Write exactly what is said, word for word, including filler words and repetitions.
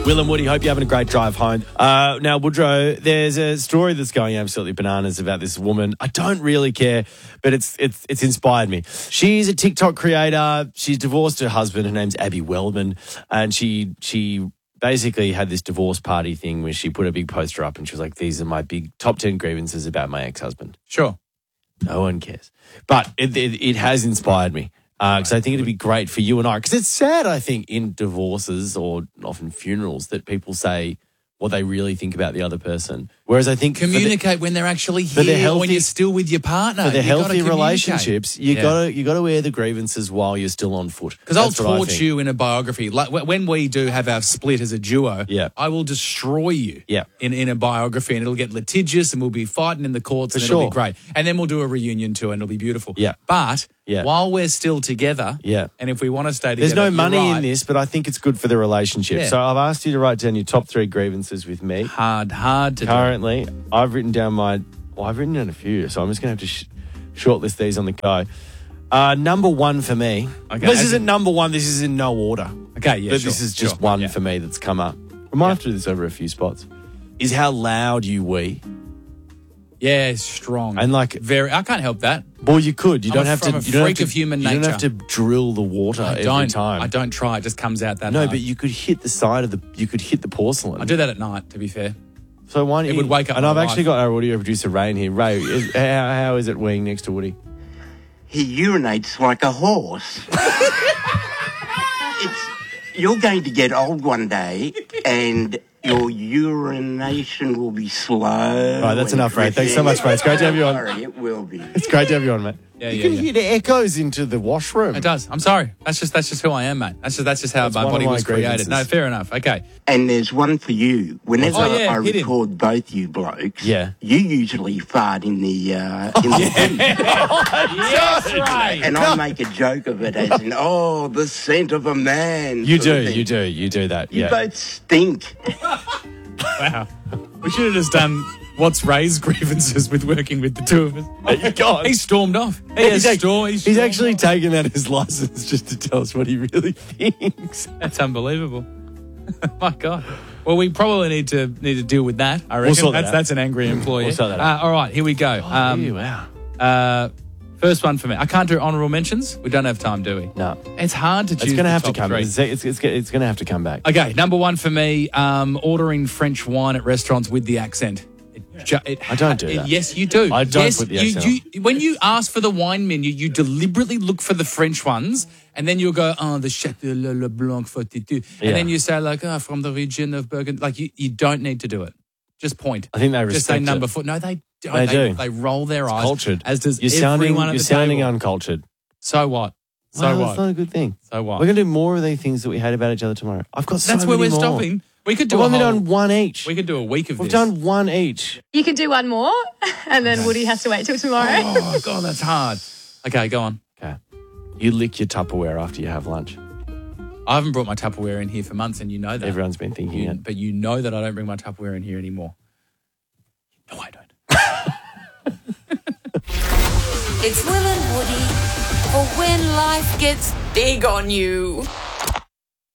Will and Woody, hope you're having a great drive home. Uh, now, Woodrow, there's a story that's going absolutely bananas about this woman. I don't really care, but it's it's it's inspired me. She's a TikTok creator. She's divorced her husband. Her name's Abby Wellman, and she she basically had this divorce party thing where she put a big poster up and she was like, "These are my big top ten grievances about my ex-husband." Sure. No one cares, but it it, it has inspired me. Because uh, I think it'd be great for you and I. Because it's sad, I think, in divorces or often funerals that people say what they really think about the other person. Whereas I think communicate the, when they're actually for the here, healthy, or when you're still with your partner. For the you healthy relationships, you yeah. gotta you gotta air the grievances while you're still on foot. Because I'll torch you in a biography. Like when we do have our split as a duo, yeah. I will destroy you yeah. in, in a biography, and it'll get litigious, and we'll be fighting in the courts, For and sure. it'll be great. And then we'll do a reunion tour, and it'll be beautiful. Yeah. But yeah. while we're still together, yeah. and if we want to stay together, there's no money right. in this, but I think it's good for the relationship. Yeah. So I've asked you to write down your top three grievances with me. Hard, hard to Currently, do. I've written down my, well, I've written down a few, so I'm just going to have to sh- shortlist these on the go. Uh, number one for me. Okay, this as isn't in- number one. This is in no order. Okay, yeah, But sure, this is just sure, one yeah. for me that's come up. We might Yeah. have to do this over a few spots. Is how loud you wee. Yeah, strong. And like, very, I can't help that. well, you could. You I'm don't a- have to. I'm a you don't have freak to, of human You don't nature. have to drill the water I every don't. time. I don't try. It just comes out that No, hard. but you could hit the side of the. You could hit the porcelain. I do that at night, to be fair. So why don't It you, would wake up And my I've actually wife. got our audio producer Ray in here. Ray, is, how, how is it weeing next to Woody? He urinates like a horse. it's, you're going to get old one day, and your urination will be slow. All right, that's and enough, Ray. Thanks so dripping. much, Ray. It's great to have you on. Sorry, it will be. It's great to have you on, mate. Yeah, you yeah, can yeah. hear the echoes into the washroom. It does. I'm sorry. That's just that's just who I am, mate. That's just that's just how That's my one of body my was created. grievances. No, fair enough. Okay. And there's one for you. Whenever Oh, yeah, I hit him. record both you blokes, Yeah. you usually fart in the uh, in the bin. Yes, Ray. And I make a joke of it as in, oh, the scent of a man. You sort do, of thing. you do, you do that. You yeah. both stink. Wow. We should have just done what's Ray's grievances with working with the two of us. You can't. He stormed off. He has He's, act- storm- he's stormed actually off. taken that as license just to tell us what he really thinks. That's unbelievable. My God. Well, we probably need to need to deal with that. I reckon sort that that's out. that's an angry employee. We'll sort that out. Uh, all right, here we go. Um, Ew, wow. uh, first one for me. I can't do honourable mentions. We don't have time, do we? No. It's hard to choose. It's going to the have to top come. three. It's, it's, it's, it's going to have to come back. Okay, number one for me, um, ordering French wine at restaurants with the accent. It ju- it I don't do it- that. Yes, you do. I don't yes, put the you, accent you, When you ask for the wine menu, you deliberately look for the French ones, and then you'll go, oh, the Chateau Le, Le Blanc forty-two. Yeah. And then you say, like, oh, from the region of Burgundy. Like, you, you don't need to do it. Just point. I think they Just say respect number it. four. No, they don't. They do. They roll their eyes. Cultured. As does You're sounding, everyone at you're the sounding table. uncultured. So what? So well, what? That's not a good thing. So what? We're going to do more of the things that we hate about each other tomorrow. I've got so That's where many we're more. stopping. We could do We've a only whole, done one each. We could do a week of We've this. done one each. You can do one more, and then Woody has to wait till tomorrow. Oh, God, that's hard. Okay, go on. Okay. You lick your Tupperware after you have lunch. I haven't brought my Tupperware in here for months, and you know that. Everyone's been thinking You- it. But you know that I don't bring my Tupperware in here anymore. No, I don't. It's Will and Woody for when life gets big on you.